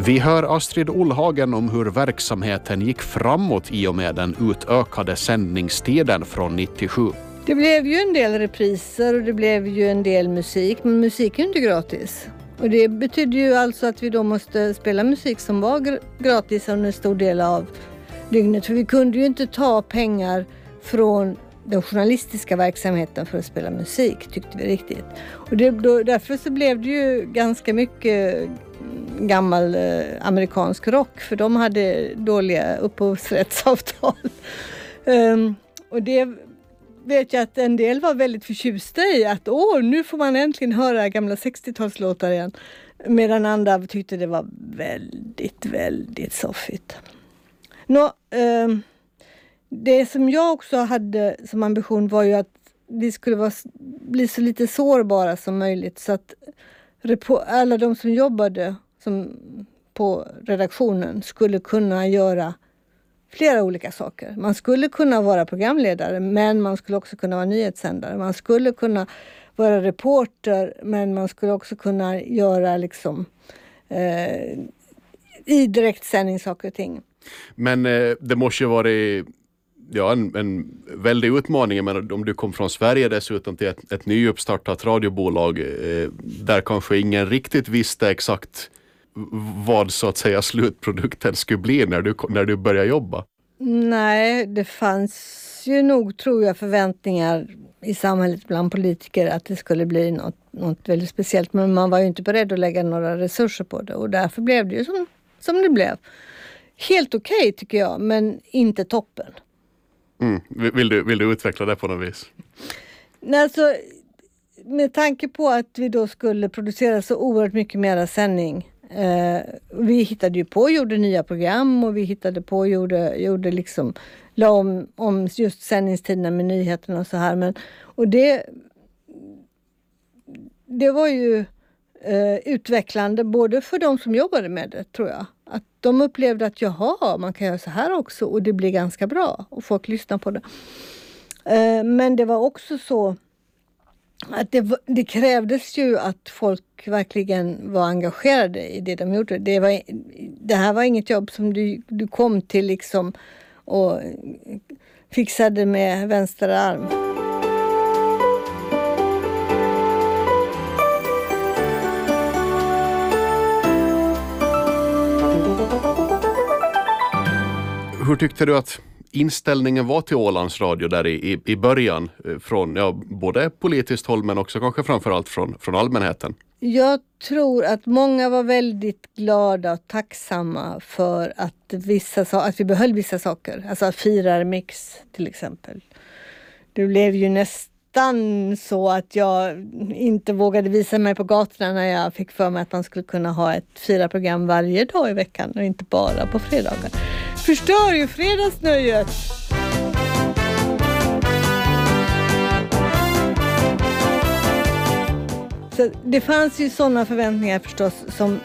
Vi hör Astrid Olhagen om hur verksamheten gick framåt i och med den utökade sändningstiden från 97. Det blev ju en del repriser och det blev ju en del musik, men musik är inte gratis. Och det betyder ju alltså att vi då måste spela musik som var gratis under en stor del av dygnet. För vi kunde ju inte ta pengar från den journalistiska verksamheten för att spela musik, tyckte vi riktigt. Och därför så blev det ju ganska mycket gammal amerikansk rock, för de hade dåliga upphovsrättsavtal. Och det vet jag att en del var väldigt förtjusta i, att nu får man äntligen höra gamla 60-talslåtar igen. Medan andra tyckte det var väldigt, väldigt soffigt. Det som jag också hade som ambition var ju att vi skulle bli så lite sårbara som möjligt, så att alla de som jobbade på redaktionen skulle kunna göra flera olika saker. Man skulle kunna vara programledare, men man skulle också kunna vara nyhetssändare. Man skulle kunna vara reporter, men man skulle också kunna göra i direktsändning saker och ting. Men det måste ju vara en väldig utmaning. Men om du kom från Sverige dessutom till ett nyuppstartat radiobolag där kanske ingen riktigt visste exakt vad så att säga slutprodukten skulle bli när du började jobba. Nej, det fanns ju nog, tror jag, förväntningar i samhället bland politiker att det skulle bli något väldigt speciellt. Men man var ju inte beredd att lägga några resurser på det. Och därför blev det ju som det blev. Helt okej, tycker jag, men inte toppen. Vill du utveckla det på något vis? Alltså, med tanke på att vi då skulle producera så oerhört mycket mera sändning. Vi hittade ju på och gjorde nya program, och vi hittade på och gjorde liksom, la om just sändningstiderna med nyheterna och så här. Och det var ju utvecklande både för de som jobbade med det, tror jag. Att de upplevde att man kan göra så här också och det blir ganska bra och folk lyssnar på det. Men det var också så att det krävdes ju att folk verkligen var engagerade i det de gjorde. Det här var inget jobb som du kom till liksom och fixade med vänster arm. Hur tyckte du att inställningen var till Ålands Radio där i början från både politiskt håll men också kanske framförallt från allmänheten? Jag tror att många var väldigt glada och tacksamma för att vi behöll vissa saker. Alltså att firarmix till exempel. Det blev ju nästan så att jag inte vågade visa mig på gatorna när jag fick för mig att man skulle kunna ha ett firarprogram varje dag i veckan och inte bara på fredagar. Förstör ju fredagsnöjet! Så det fanns ju sådana förväntningar förstås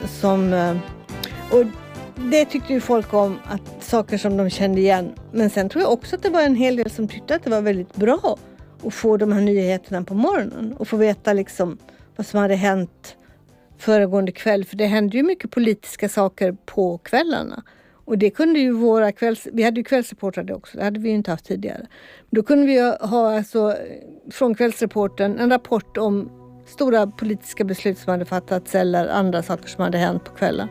och det tyckte ju folk om, att saker som de kände igen. Men sen tror jag också att det var en hel del som tyckte att det var väldigt bra att få de här nyheterna på morgonen och få veta liksom vad som hade hänt föregående kväll. För det hände ju mycket politiska saker på kvällarna. Och det kunde ju vi hade ju kvällsreportrar också, det hade vi ju inte haft tidigare. Då kunde vi ha från kvällsreporten en rapport om stora politiska beslut som hade fattats eller andra saker som hade hänt på kvällen.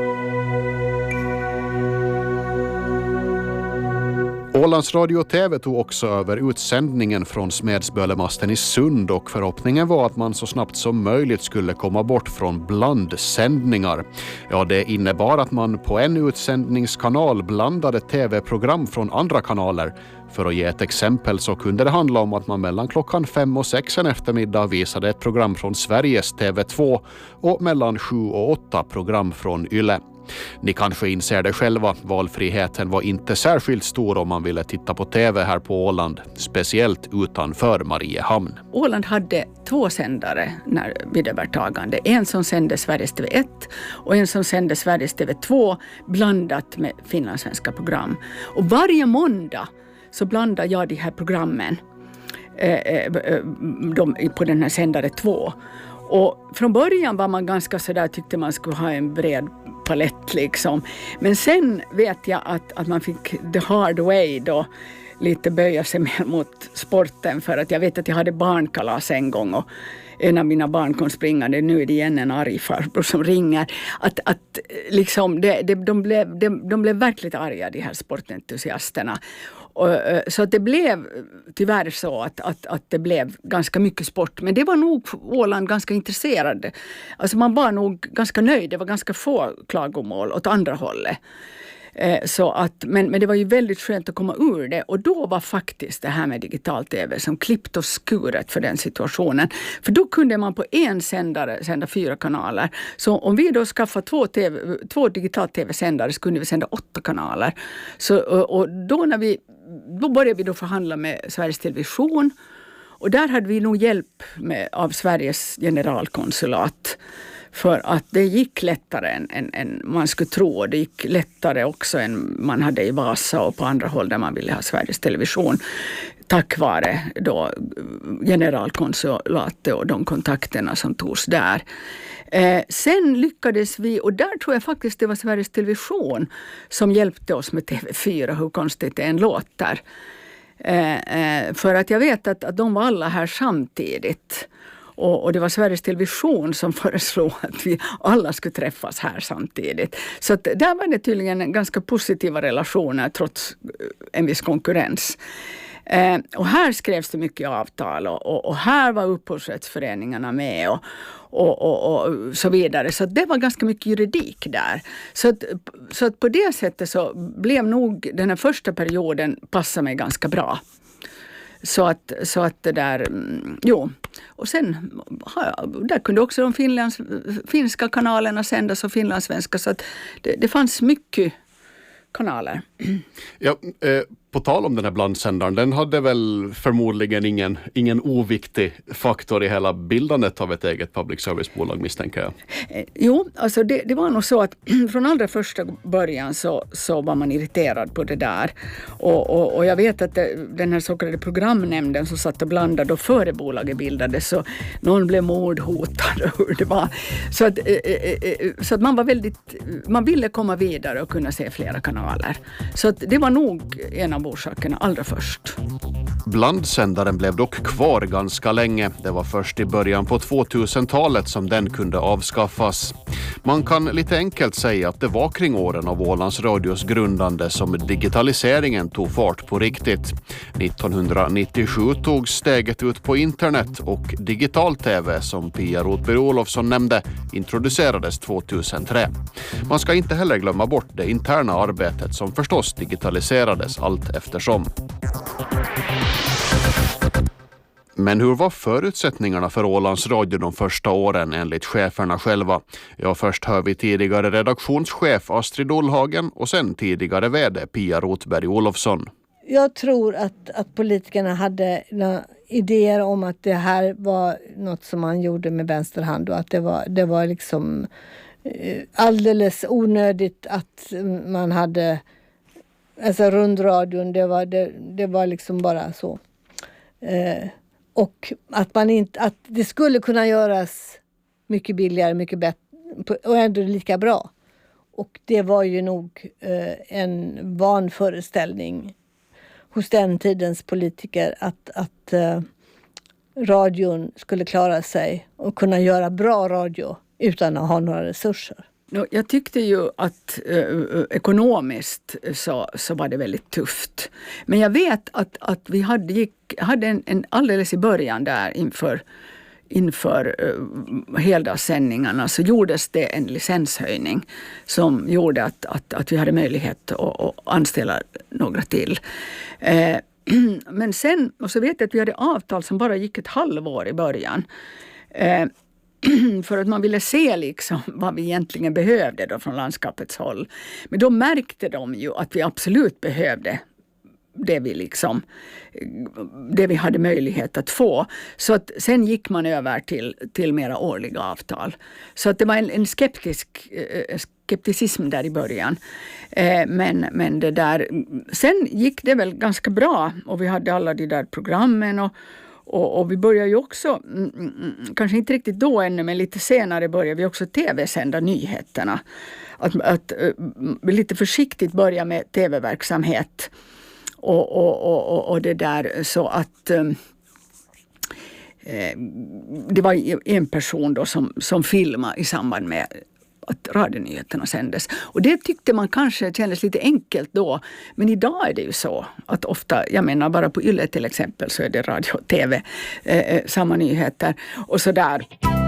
Ålands Radio och TV tog också över utsändningen från Smedsbölemasten i Sund och förhoppningen var att man så snabbt som möjligt skulle komma bort från blandsändningar. Ja, det innebar att man på en utsändningskanal blandade TV-program från andra kanaler. För att ge ett exempel så kunde det handla om att man mellan klockan 5 och 6 en eftermiddag visade ett program från Sveriges TV2 och mellan 7 och 8 program från Yle. Ni kanske inser det själva, valfriheten var inte särskilt stor om man ville titta på TV här på Åland, speciellt utanför Mariehamn. Åland hade 2 sändare vid övertagande. En som sände Sveriges TV1 och en som sände Sveriges TV2 blandat med finlandssvenska program. Och varje måndag så blandade jag de här programmen på den här sändare 2. Och från början var man ganska sådär, tyckte man skulle ha en bred palett liksom. Men sen vet jag att man fick the hard way då, lite böja sig mer mot sporten, för att jag vet att jag hade barnkalas en gång och en av mina barn kom springande, nu är det igen en arg farbror som ringer, att liksom de blev verkligt arga, de här sportentusiasterna. Så att det blev tyvärr så att det blev ganska mycket sport. Men det var nog Åland ganska intresserad. Alltså man var nog ganska nöjd. Det var ganska få klagomål åt andra hållet. Men det var ju väldigt skönt att komma ur det. Och då var faktiskt det här med digital-tv som klippt och skuret för den situationen. För då kunde man på en sändare sända 4 kanaler. Så om vi då skaffade 2 digital-tv-sändare så kunde vi sända 8 kanaler. Och då började vi då förhandla med Sveriges Television. Och där hade vi nog hjälp av Sveriges generalkonsulat. För att det gick lättare än man skulle tro. Och det gick lättare också än man hade i Vasa och på andra håll där man ville ha Sveriges Television. Tack vare då generalkonsulatet och de kontakterna som togs där. Sen lyckades vi, och där tror jag faktiskt det var Sveriges Television som hjälpte oss med TV4, hur konstigt det än låter. För att jag vet att de var alla här samtidigt. Och det var Sveriges Television som föreslog att vi alla skulle träffas här samtidigt. Så att där var det tydligen ganska positiva relationer trots en viss konkurrens. Och här skrevs det mycket avtal och här var upphovsrättsföreningarna med och så vidare. Så det var ganska mycket juridik där. Så att på det sättet så blev nog den här första perioden passa mig ganska bra. Så att det där, jo. Och sen, där kunde också de finska kanalerna sändas och finlandssvenska. Så att det fanns mycket kanaler. Ja, på tal om den här blandsändaren, den hade väl förmodligen ingen oviktig faktor i hela bildandet av ett eget public service-bolag, misstänker jag. Jo, alltså det var nog så att från allra första början så var man irriterad på det där. Och jag vet att den här så kallade programnämnden som satt och blandade då före bolaget bildades, så någon blev mordhotad och hur det var. Så att man ville komma vidare och kunna se flera kanaler. Så att det var nog en av orsakerna allra först. Blandsändaren blev dock kvar ganska länge. Det var först i början på 2000-talet som den kunde avskaffas. Man kan lite enkelt säga att det var kring åren av Ålands Radios grundande som digitaliseringen tog fart på riktigt. 1997 tog steget ut på internet och digital-tv, som Pia Rotberg-Olofsson nämnde, introducerades 2003. Man ska inte heller glömma bort det interna arbetet som förstås digitaliserades allt eftersom. Men hur var förutsättningarna för Ålands Radio de första åren enligt cheferna själva? Ja, först hör vi tidigare redaktionschef Astrid Olhagen och sen tidigare vd Pia Rotberg-Olofsson. Jag tror att politikerna hade idéer om att det här var något som man gjorde med vänster hand och att det var liksom alldeles onödigt att man hade, alltså rundradion, det var liksom bara så. Och att det skulle kunna göras mycket billigare, mycket bättre och ändå lika bra. Och det var ju nog en vanföreställning hos den tidens politiker att radion skulle klara sig och kunna göra bra radio utan att ha några resurser. Jag tyckte ju att ekonomiskt så var det väldigt tufft. Men jag vet att vi hade en alldeles i början där inför heldagssändningarna så gjordes det en licenshöjning som gjorde att vi hade möjlighet att anställa några till. Men sen, och så vet jag att vi hade avtal som bara gick ett halvår i början. För att man ville se liksom vad vi egentligen behövde då från landskapets håll. Men då märkte de ju att vi absolut behövde det vi hade möjlighet att få. Så att sen gick man över till mera årliga avtal. Så att det var en skepticism där i början. Men det där, sen gick det väl ganska bra och vi hade alla de där programmen Och vi börjar ju också, kanske inte riktigt då ännu, men lite senare börjar vi också tv-sända nyheterna. Att lite försiktigt börja med tv-verksamhet och det där, så att det var en person då som filmade i samband med att radionyheterna sändes. Och det tyckte man kanske kändes lite enkelt då. Men idag är det ju så att ofta, jag menar bara på Yle till exempel, så är det radio och tv, samma nyheter och sådär.